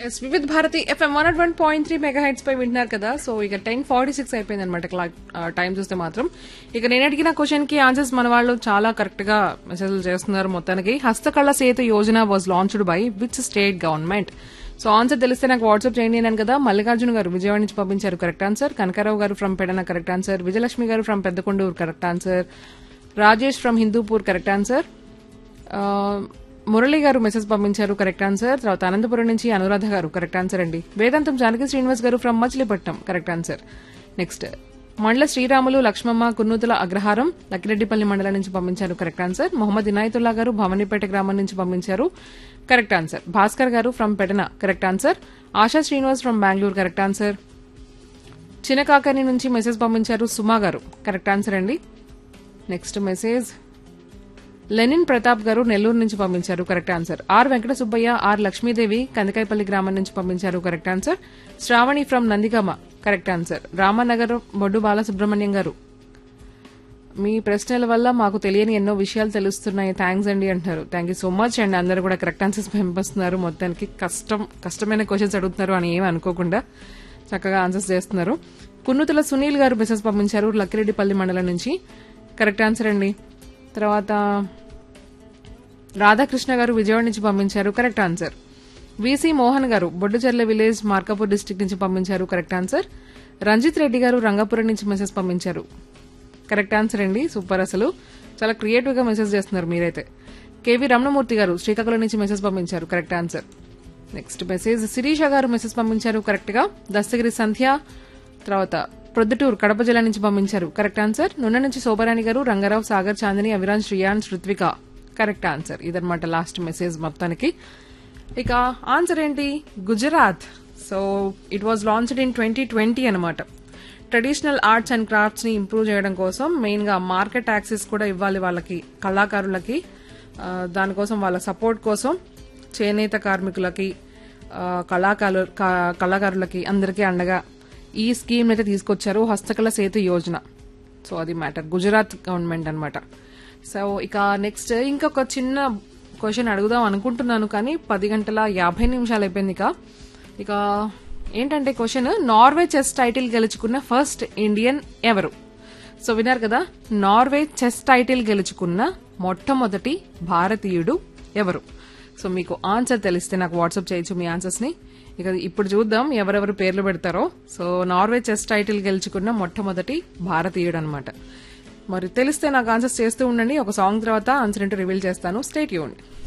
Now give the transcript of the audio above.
Yes Vividh Bharati FM 101.3 megahertz పై వింటున్నారు కదా. So ఇక 10:46 అయిపోయింది అనమాట టైం చూస్తే మాత్రం. ఇక నేను అడిగిన క్వశ్చన్ కి ఆన్సర్స్ మన వాళ్ళు చాలా కరెక్ట్ గా మెసేజ్లు చేస్తున్నారు. మొత్తానికి హస్తకళ Setu Yojana was launched by which state government. So answer తెలిస్తే నాకు వాట్సాప్ చేయండి అన్నాను కదా. మల్లికార్జున గారు విజయవాడ నుంచి పంపించారు కరెక్ట్ ఆన్సర్. కనకారావు గారు from Pedana correct answer. Vijayalakshmi గారు from Peddakonduru correct answer. Rajesh from Hindupur correct answer. Murali గారు మెసేజ్ పంపించారు కరెక్ట్ ఆన్సర్. తర్వాత అనంతపురం నుంచి అనురాధ గారు కరెక్ట్ ఆన్సర్ అండి. వేదాంతం జానకి శ్రీనివాస్ గారు from Machilipatnam correct answer. Next మండల శ్రీరాములు లక్ష్మమ్మ కున్నూతుల అగ్రహారం లక్కిరెడ్డిపల్లి మండలం నుంచి పంపించారు కరెక్ట్ ఆన్సర్. మొహమ్మద్ ఇనాయతుల్లా గారు భవానీపేట గ్రామం నుంచి పంపించారు కరెక్ట్ ఆన్సర్. భాస్కర్ గారు from Pedana correct answer. ASHA Srinivas from Bengaluru correct answer. చినకాకని నుంచి మెసేజ్ పంపించారు సుమా గారు కరెక్ట్ ఆన్సర్ అండి. నెక్స్ట్ మెసేజ్ లెనిన్ ప్రతాప్ గారు నెల్లూరు నుంచి పంపించారు correct answer. Are Venkata Subbaiah are Lakshmidevi Kandikayapalli గ్రామం నుంచి పంపించారు correct answer. Shravani from Nandigama correct answer. Ramnagar బొడ్డు బాలసుబ్రహ్మణ్యం గారు మీ ప్రశ్నల వల్ల మాకు తెలియని ఎన్నో విషయాలు తెలుస్తున్నాయి థ్యాంక్స్ అండి అంటున్నారు. థ్యాంక్ యూ సో మచ్ అండి. అందరూ కూడా కరెక్ట్ ఆన్సర్స్ పంపిస్తున్నారు. మొత్తానికి కష్టమైన క్వశ్చన్స్ అడుగుతున్నారు అని ఏమి అనుకోకుండా చక్కగా ఆన్సర్స్ చేస్తున్నారు. కున్నుతుల సునీల్ గారు మెసేజ్ పంపించారు లక్కిరెడ్డిపల్లి మండలం నుంచి కరెక్ట్ ఆన్సర్ అండి. తర్వాత రాధాకృష్ణ గారు విజయవాడ నుంచి పంపించారు కరెక్ట్ ఆన్సర్. విసి మోహన్ గారు బొడ్డుచెర్ల విలేజ్ మార్కాపూర్ డిస్టిక్ నుంచి పంపించారు కరెక్ట్ ఆన్సర్. రంజిత్ రెడ్డి గారు రంగాపురం నుంచి మెసేజ్ పంపించారు కరెక్ట్ ఆన్సర్ అండి. సూపర్, అసలు చాలా క్రియేటివ్ గా మెసేజ్ చేస్తున్నారు మీరైతే. కేవీ రమణమూర్తి గారు శ్రీకాకుళం నుంచి మెసేజ్ పంపించారు correct answer. Next message Sirisha గారు మెసేజ్ పంపించారు కరెక్ట్ గా. దస్తగిరి సంధ్య తర్వాత ప్రొద్దుటూరు కడప జిల్లా నుంచి పంపించారు కరెక్ట్ ఆన్సర్. నున్న నుంచి శోభరాణి గారు రంగారావు సాగర్ చాందిని అవిరాజ్ శ్రియాన్ శృత్విక కరెక్ట్ ఆన్సర్. ఇదనమాట లాస్ట్ మెసేజ్ మొత్తానికి. ఇక ఆన్సర్ ఏంటి? Gujarat. So it was launched in 2020 అనమాట. ట్రెడిషనల్ ఆర్ట్స్ అండ్ క్రాఫ్ట్స్ ని ఇంప్రూవ్ చేయడం కోసం మెయిన్ గా మార్కెట్ యాక్సెస్ కూడా ఇవ్వాలి వాళ్ళకి, కళాకారులకి. దానికోసం వాళ్ళ సపోర్ట్ కోసం చేనేత కార్మికులకి, కళాకారులకి అందరికీ అండగా ఈ స్కీమ్ అయితే తీసుకొచ్చారు, హస్తకళ సేతు యోజన. సో అది మ్యాటర్, గుజరాత్ గవర్నమెంట్ అనమాట. సో ఇక నెక్స్ట్ ఇంకొక చిన్న క్వశ్చన్ అడుగుదాం అనుకుంటున్నాను కానీ 10:50 అయిపోయింది. ఇక ఏంటంటే క్వశ్చన్, నార్వే చెస్ టైటిల్ గెలుచుకున్న ఫస్ట్ ఇండియన్ ఎవరు? సో విన్నారు కదా, నార్వే చెస్ టైటిల్ గెలుచుకున్న మొట్టమొదటి భారతీయుడు ఎవరు? సో మీకు ఆన్సర్ తెలిస్తే నాకు వాట్సాప్ చేయొచ్చు మీ ఆన్సర్స్ ని. ఇక ఇప్పుడు చూద్దాం ఎవరెవరు పేర్లు పెడతారో. సో నార్వే చెస్ టైటిల్ గెలుచుకున్న మొట్టమొదటి భారతీయుడు అనమాట. మరి తెలిస్తే నాకు ఆన్సర్స్ చేస్తూ ఉండండి. ఒక సాంగ్ తర్వాత ఆన్సర్ ఏంటో రివీల్ చేస్తాను. Stay tuned.